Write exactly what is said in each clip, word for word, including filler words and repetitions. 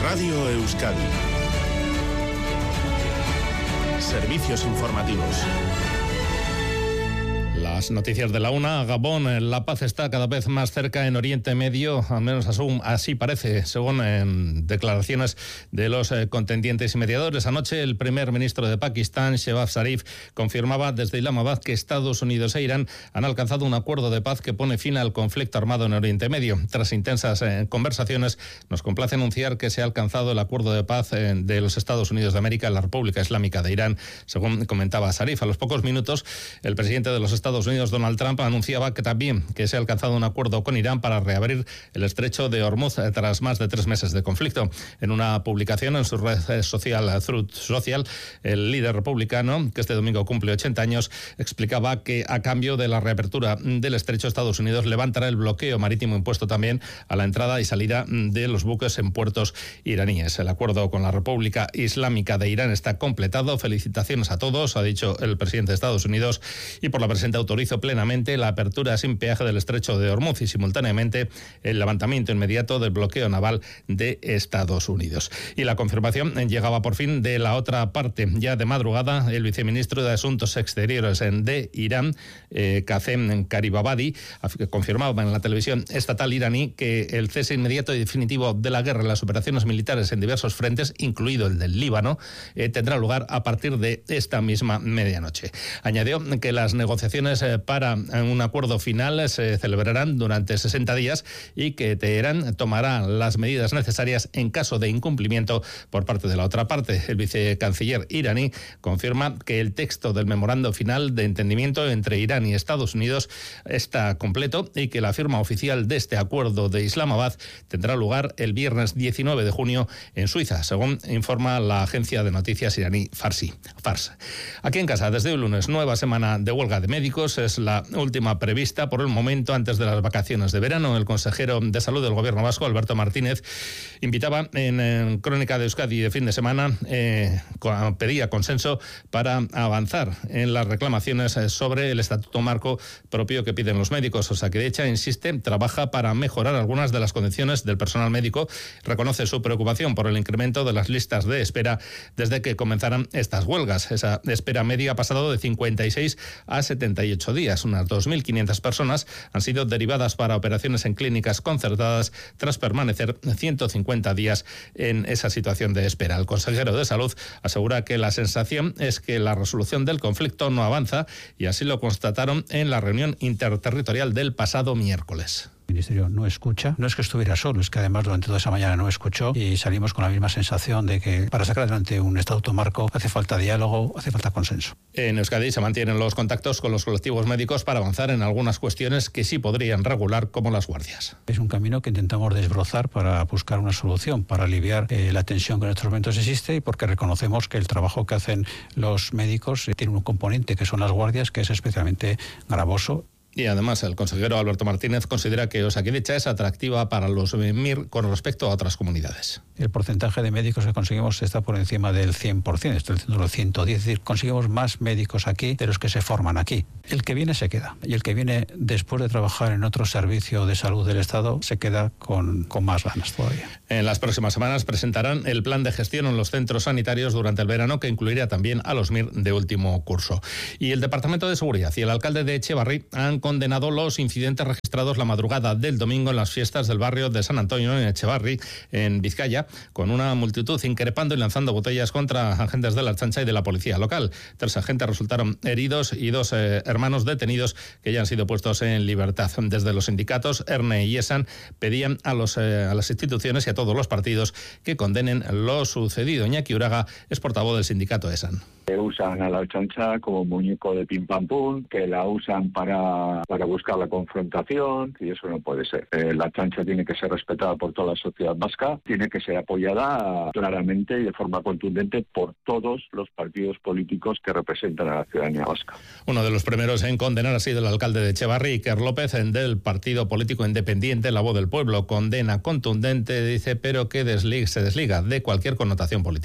Radio Euskadi. Servicios informativos. Las noticias de la una. Gabón, la paz está cada vez más cerca en Oriente Medio, al menos así parece, según en declaraciones de los eh, contendientes y mediadores. Anoche el primer ministro de Pakistán, Shehbaz Sharif, confirmaba desde Islamabad que Estados Unidos e Irán han alcanzado un acuerdo de paz que pone fin al conflicto armado en Oriente Medio. Tras intensas eh, conversaciones, nos complace anunciar que se ha alcanzado el acuerdo de paz eh, de los Estados Unidos de América en la República Islámica de Irán, según comentaba Sharif. A los pocos minutos, el presidente de los Estados Estados Unidos, Donald Trump, anunciaba que también que se ha alcanzado un acuerdo con Irán para reabrir el estrecho de Hormuz tras más de tres meses de conflicto. En una publicación en su red social Truth Social, el líder republicano, que este domingo cumple ochenta años, explicaba que a cambio de la reapertura del estrecho, Estados Unidos levantará el bloqueo marítimo impuesto también a la entrada y salida de los buques en puertos iraníes. El acuerdo con la República Islámica de Irán está completado. Felicitaciones a todos, ha dicho el presidente de Estados Unidos, y por la presente autorizo plenamente la apertura sin peaje del estrecho de Hormuz y simultáneamente el levantamiento inmediato del bloqueo naval de Estados Unidos. Y la confirmación llegaba por fin de la otra parte. Ya de madrugada, el viceministro de Asuntos Exteriores de Irán, eh, Qasem Qaribabadi, confirmaba en la televisión estatal iraní que el cese inmediato y definitivo de la guerra en las operaciones militares en diversos frentes, incluido el del Líbano, eh, tendrá lugar a partir de esta misma medianoche. Añadió que las negociaciones para un acuerdo final se celebrarán durante sesenta días y que Teherán tomará las medidas necesarias en caso de incumplimiento por parte de la otra parte. El vicecanciller iraní confirma que el texto del memorando final de entendimiento entre Irán y Estados Unidos está completo y que la firma oficial de este acuerdo de Islamabad tendrá lugar el viernes diecinueve de junio en Suiza, según informa la agencia de noticias iraní Farsi. Fars. Aquí en casa, desde el lunes, nueva semana de huelga de médicos. Es la última prevista por el momento antes de las vacaciones de verano. El consejero de Salud del Gobierno vasco, Alberto Martínez, invitaba en, en Crónica de Euskadi de fin de semana, eh, pedía consenso para avanzar en las reclamaciones sobre el estatuto marco propio que piden los médicos. Osakidetza, insiste, trabaja para mejorar algunas de las condiciones del personal médico. Reconoce su preocupación por el incremento de las listas de espera desde que comenzaran estas huelgas. Esa espera media ha pasado de cincuenta y seis a setenta y ocho días. Unas dos mil quinientas personas han sido derivadas para operaciones en clínicas concertadas tras permanecer ciento cincuenta días en esa situación de espera. El consejero de Salud asegura que la sensación es que la resolución del conflicto no avanza y así lo constataron en la reunión interterritorial del pasado miércoles. El Ministerio no escucha, no es que estuviera solo, es que además durante toda esa mañana no escuchó y salimos con la misma sensación de que para sacar adelante un estatuto marco hace falta diálogo, hace falta consenso. En Euskadi se mantienen los contactos con los colectivos médicos para avanzar en algunas cuestiones que sí podrían regular, como las guardias. Es un camino que intentamos desbrozar para buscar una solución, para aliviar eh, la tensión que en estos momentos existe y porque reconocemos que el trabajo que hacen los médicos eh, tiene un componente que son las guardias que es especialmente gravoso. Y además el consejero Alberto Martínez considera que Osakidetza es atractiva para los M I R con respecto a otras comunidades. El porcentaje de médicos que conseguimos está por encima del cien por ciento, está en el ciento diez, es decir, conseguimos más médicos aquí de los que se forman aquí. El que viene se queda y el que viene después de trabajar en otro servicio de salud del Estado se queda con, con más ganas todavía. En las próximas semanas presentarán el plan de gestión en los centros sanitarios durante el verano, que incluirá también a los M I R de último curso. Y el Departamento de Seguridad y el alcalde de Etxebarri han condenado los incidentes registrados la madrugada del domingo en las fiestas del barrio de San Antonio en Etxebarri, en Vizcaya, con una multitud increpando y lanzando botellas contra agentes de la Ertzaintza y de la policía local. Tres agentes resultaron heridos y dos eh, hermanos detenidos que ya han sido puestos en libertad. Desde los sindicatos, ERNE y ESAN pedían a, los, eh, a las instituciones y a todos los partidos que condenen lo sucedido. Iñaki Uraga es portavoz del sindicato ESAN. Que usan a la Ertzaintza como muñeco de pim pam pum, que la usan para, para buscar la confrontación, y eso no puede ser. Eh, la Ertzaintza tiene que ser respetada por toda la sociedad vasca, tiene que ser apoyada claramente y de forma contundente por todos los partidos políticos que representan a la ciudadanía vasca. Uno de los primeros en condenar ha sido el alcalde de Etxebarri, Iker López, del partido político independiente La Voz del Pueblo. Condena contundente, dice, pero que desliga, se desliga de cualquier connotación política.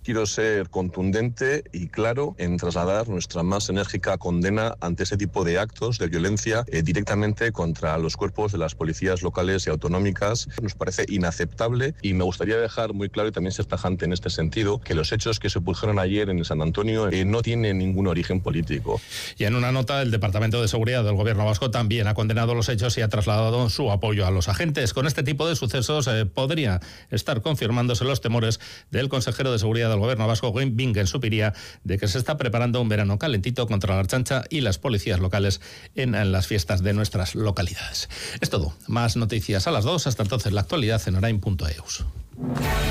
Quiero ser contundente y claro en trasladar nuestra más enérgica condena ante ese tipo de actos de violencia eh, directamente contra los cuerpos de las policías locales y autonómicas. Nos parece inaceptable y me gustaría dejar muy claro y también ser tajante en este sentido que los hechos que se produjeron ayer en San Antonio eh, no tienen ningún origen político. Y en una nota, el Departamento de Seguridad del Gobierno vasco también ha condenado los hechos y ha trasladado su apoyo a los agentes. Con este tipo de sucesos eh, podría estar confirmándose los temores del consejero de Seguridad del Gobierno vasco, Bingen Zupiria, de que se está preparando un verano calentito contra la Ertzaintza y las policías locales en, en las fiestas de nuestras localidades. Es todo. Más noticias a las dos. Hasta entonces, la actualidad en orain punto eus.